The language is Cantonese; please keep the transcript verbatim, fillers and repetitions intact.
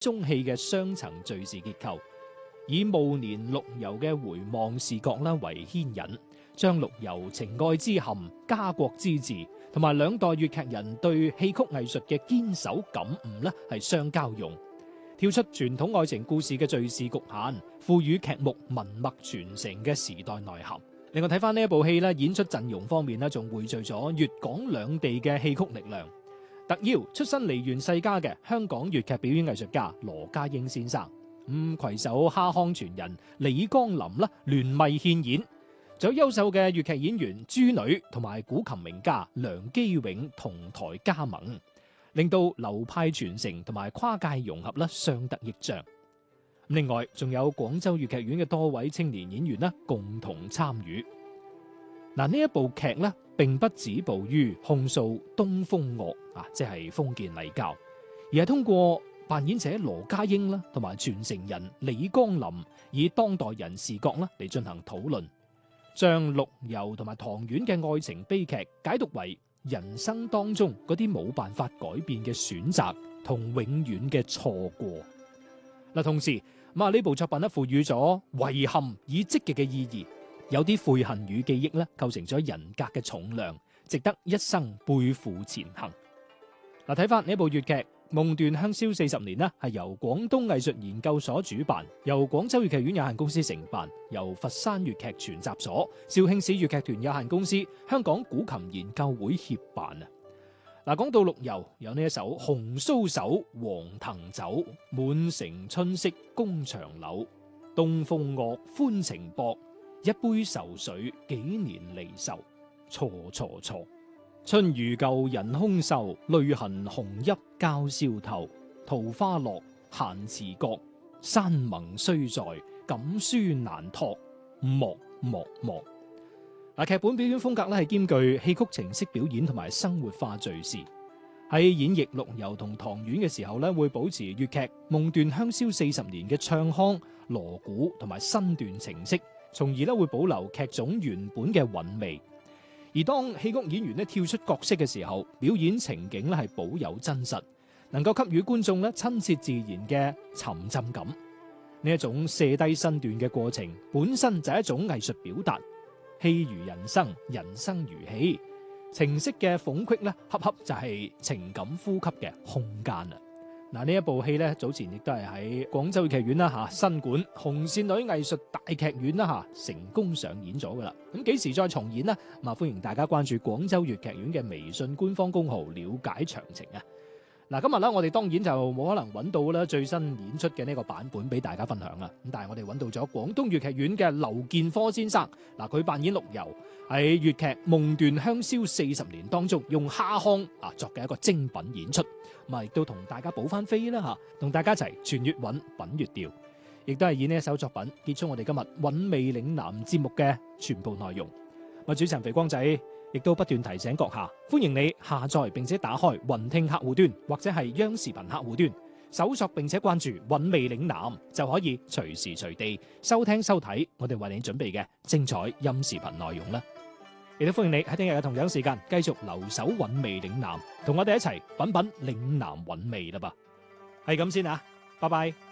中戲嘅雙層敘事結構，以暮年陸游嘅回望視角啦為牽引，將陸游情愛之含、家國之志同埋兩代粵劇人對戲曲藝術嘅堅守感悟咧係相交融，跳出傳統愛情故事嘅敘事局限，賦予劇目文脈傳承嘅時代內涵。另外睇翻呢一部戲咧，演出陣容方面咧，仲匯聚咗粵港兩地嘅戲曲力量。特邀出身梨園世家嘅香港粵劇表演藝術家羅家英先生，咁攜手蝦康傳人李江林啦，聯袂獻演，仲有優秀嘅粵劇演員朱女同埋古琴名家梁基永同台加盟，令到流派傳承同埋跨界融合啦，相得益彰。另外仲有廣州粵劇院嘅多位青年演員啦，共同參與。嗱，呢一部劇咧，並不止步於控訴東風樂啊，即係封建禮教，而係通過扮演者羅家英啦，同埋傳承人李江林，以當代人視角啦嚟進行討論，將陸游同埋唐婉嘅愛情悲劇解讀為人生當中嗰啲冇辦法改變嘅選擇同永遠嘅錯過。嗱，同時咁啊，呢部作品咧賦予咗遺憾以積極嘅意義，有啲悔恨與記憶咧構成咗人格嘅重量，值得一生背負前行。嗱，睇翻呢部粵劇《夢斷香消四十年》呢，係由廣東藝術研究所主辦，由廣州粵劇院有限公司承辦，由佛山粵劇傳習所、肇慶市粵劇團有限公司、香港古琴研究會協辦啊。嗱，講到陸游，有呢一首《紅酥手黃藤酒》，滿城春色宮牆柳，東風樂歡情薄，一杯愁水幾年離愁，錯錯錯。春如舊人空瘦，淚痕紅泣交燒透。桃花落閒池閣，山盟雖在，錦書難託，莫莫莫。嗱，劇本表演風格咧係兼具戲曲情式表演同埋生活化敘事。喺演繹陸游同唐婉嘅時候咧，會保持粵劇《夢斷香消四十年》嘅唱腔、鑼鼓同埋身段情式，從而咧會保留劇種原本嘅韻味。而當戲曲演員咧跳出角色嘅時候，表演情景咧係保有真實，能夠給予觀眾咧親切自然嘅沉浸感。呢一種卸低身段嘅過程，本身就係一種藝術表達。戲如人生，人生如戲，情色嘅縫隙咧，恰恰就係情感呼吸嘅空間啊！嗱，呢一部戲咧，早前亦都係喺廣州劇院啦吓，新館紅線女藝術大劇院啦吓，成功上演咗噶啦。咁幾時再重演呢？咁啊，歡迎大家關注廣州粵劇院嘅微信官方公號了解詳情啊！嗱，今日咧我哋當然就冇可能揾到咧最新演出嘅呢個版本俾大家分享啦。咁但係我哋揾到咗廣東粵劇院嘅劉建科先生，嗱，佢扮演陸游喺粵劇《夢斷香消四十年》當中用蝦腔啊作嘅一個精品演出，咁啊亦都同大家補翻飛啦吓，同大家一齊傳粵韻品粵調，亦都係以呢一首作品結束我哋今日韻味嶺南節目嘅全部內容。我主持人肥光仔亦都不斷提醒閣下，歡迎你下載並且打開雲聽客戶端或者係央視頻客戶端，搜索並且關注韻味嶺南，就可以隨時隨地收聽收睇我哋為你準備嘅精彩音視頻內容啦。亦都歡迎你喺聽日嘅同樣時間繼續留守韻味嶺南，同我哋一齊品品嶺南韻味啦噃。係咁先啊，拜拜。